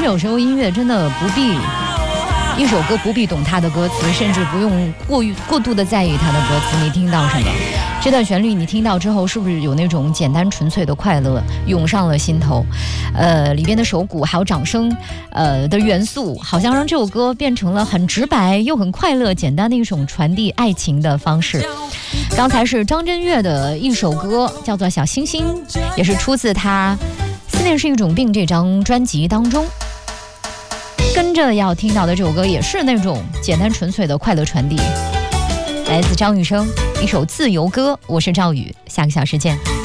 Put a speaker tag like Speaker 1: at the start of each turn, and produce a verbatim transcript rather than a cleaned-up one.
Speaker 1: 实有时候音乐真的不必，一首歌不必懂它的歌词，甚至不用过于过度的在意它的歌词。你听到什么？这段旋律你听到之后，是不是有那种简单纯粹的快乐涌上了心头？呃，里边的手鼓还有掌声，呃的元素，好像让这首歌变成了很直白又很快乐、简单的一种传递爱情的方式。刚才是张震岳的一首歌，叫做《小星星》，也是出自他《思念是一种病》这张专辑当中。跟着要听到的这首歌，也是那种简单纯粹的快乐传递。来自张雨生一首自由歌，我是赵宇，下个小时见。